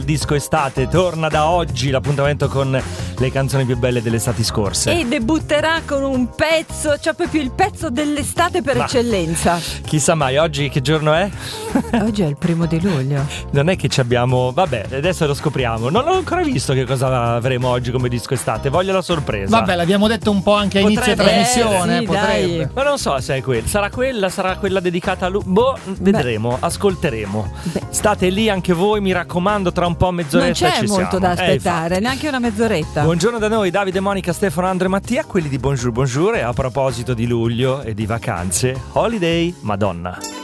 Disco estate torna da oggi, l'appuntamento con le canzoni più belle delle estati scorse. E debutterà con un pezzo, cioè proprio il pezzo dell'estate per eccellenza. Chissà mai, oggi che giorno è? Oggi è il 1 di luglio. Non è che ci abbiamo... Vabbè, adesso lo scopriamo. Non ho ancora visto che cosa avremo oggi come disco estate. Voglio la sorpresa. Vabbè, l'abbiamo detto un po' anche a inizio trasmissione. Sì, potrebbe. dai. Ma non so se è quella. Sarà quella dedicata a lui. Boh, vedremo, ascolteremo. State lì anche voi, mi raccomando, tra un po' mezz'oretta Non c'è ci molto siamo. da aspettare, neanche una mezz'oretta. Buongiorno da noi, Davide, Monica, Stefano, Andrea e Mattia, quelli di Bonjour Bonjour. E a proposito di luglio e di vacanze, holiday, Madonna.